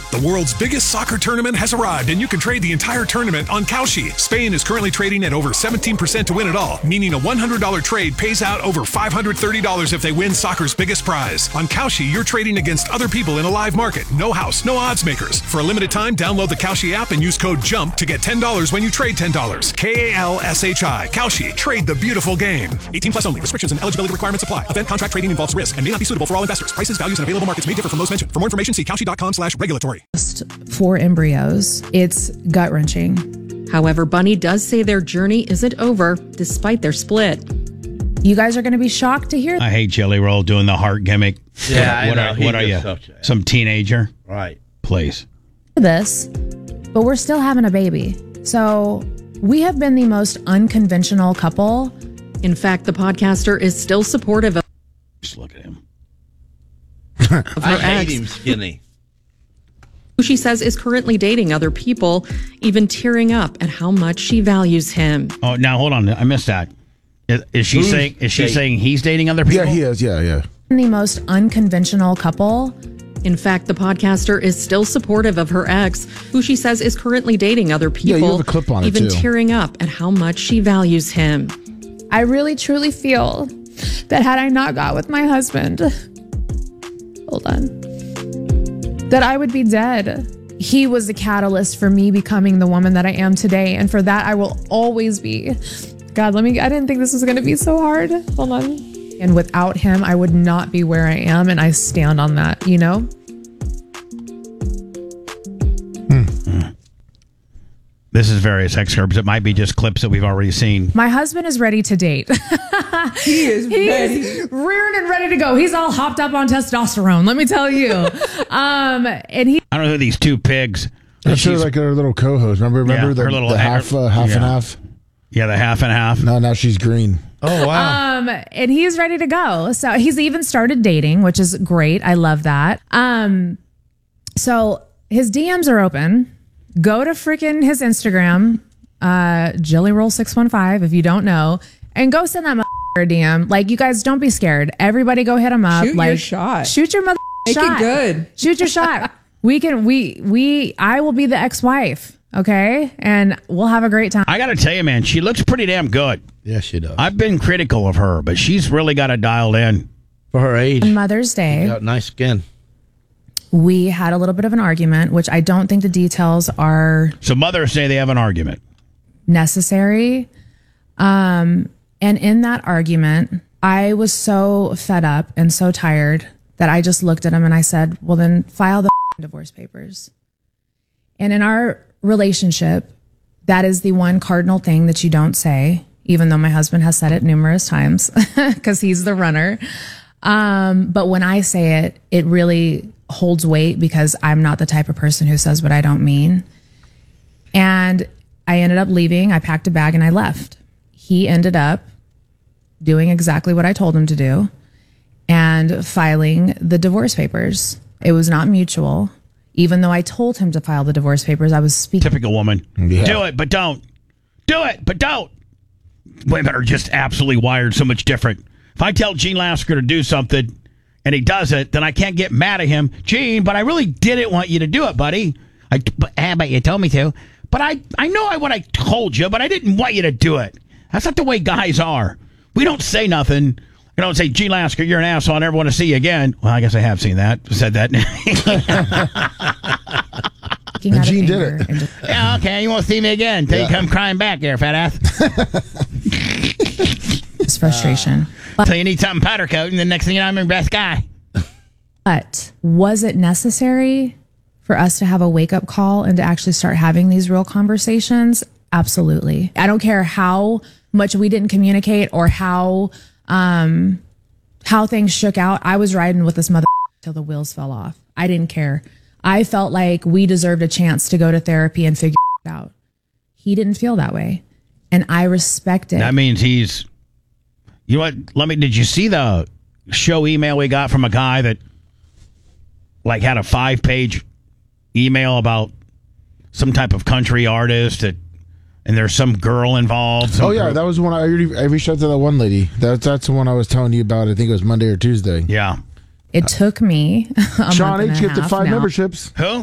The world's biggest soccer tournament has arrived, and you can trade the entire tournament on Kalshi. Spain is currently trading at over 17% to win it all, meaning a $100 trade pays out over $530 if they win soccer's biggest prize. On Kalshi, you're trading against other people in a live market. No house, no odds makers. For a limited time, download the Kalshi app and use code JUMP to get $10 when you trade $10. Kalshi. Kalshi. Trade the beautiful game. 18 plus only. Restrictions and eligibility requirements apply. Event contract trading involves risk and may not be suitable for all investors. Prices, values, and available markets may differ from those mentioned. For more information, see kalshi.com/regulatory. 4 embryos. It's gut-wrenching. However, Bunny does say their journey isn't over despite their split. You guys are going to be shocked to hear. I hate Jelly Roll doing the heart gimmick. Yeah, What are you? Some teenager? Right. Please. This, but we're still having a baby. So we have been the most unconventional couple. In fact, the podcaster is still supportive of Just look at him. I hate him skinny. who she says is currently dating other people, even tearing up at how much she values him. Oh, now hold on. I missed that. Is she saying he's dating other people? Yeah, he is. Yeah. The most unconventional couple. In fact, the podcaster is still supportive of her ex, who she says is currently dating other people, you have a clip on it, even too. tearing up at how much she values him. I really truly feel that had I not got with my husband, that I would be dead. He was the catalyst for me becoming the woman that I am today, and for that I will always be. God, I didn't think this was going to be so hard. Hold on. And without him, I would not be where I am, and I stand on that, you know? This is various excerpts. It might be just clips that we've already seen. My husband is ready to date. He is rearing and ready to go. He's all hopped up on testosterone, let me tell you. And he... I don't know who these two pigs. That's sure like her little co-host. Remember her little the half and half? Yeah, the half and half. No, now she's green. Oh, wow. And he's ready to go. So he's even started dating, which is great. I love that. So his DMs are open. Go to freaking his Instagram, JellyRoll615, if you don't know, and go send that a DM. Like, you guys, don't be scared. Everybody go hit him up. Shoot your shot. Shoot your Make shot. it good. Shoot your shot. I will be the ex-wife. Okay. And we'll have a great time. I got to tell you, man, she looks pretty damn good. Yes, she does. I've been critical of her, but she's really got it dialed in. For her age. On Mother's Day. Got nice skin. We had a little bit of an argument, which I don't think the details are... So Mother's Day, they have an argument. ...necessary. And in that argument, I was so fed up and so tired that I just looked at him and I said, well, then file the divorce papers. And in our relationship, that is the one cardinal thing that you don't say, even though my husband has said it numerous times because he's the runner. But when I say it, it really holds weight because I'm not the type of person who says what I don't mean. And I ended up leaving. I packed a bag and I left. He ended up doing exactly what I told him to do and filing the divorce papers. It was not mutual. Even though I told him to file the divorce papers, I was speaking. Typical woman. Yeah. Do it, but don't. Do it, but don't. Women are just absolutely wired so much different. If I tell Gene Lasker to do something and he does it, then I can't get mad at him. Gene, but I really didn't want you to do it, buddy. But you told me to. But I know what I told you, but I didn't want you to do it. That's not the way guys are. We don't say nothing. You don't say, Gene Lasker, you're an asshole. I never want to see you again. Well, I guess I have seen that. Said that. And Gene did it. Yeah, okay. You won't see me again until you come crying back here, fat ass. It's frustration. So you need something powder coat, and the next thing you know, I'm your best guy. But was it necessary for us to have a wake-up call and to actually start having these real conversations? Absolutely. I don't care how much we didn't communicate or how things shook out. I was riding with this mother till the wheels fell off. I didn't care. I felt like we deserved a chance to go to therapy and figure it out. He didn't feel that way. And I respect it. That means he's... You know what? Did you see the show email we got from a guy that like had a 5-page email about some type of country artist and there's some girl involved? That was the one I reached out to that one lady. That's the one I was telling you about. I think it was Monday or Tuesday. Yeah. It took me a Sean month and H. a get the half 5 now. memberships. Who?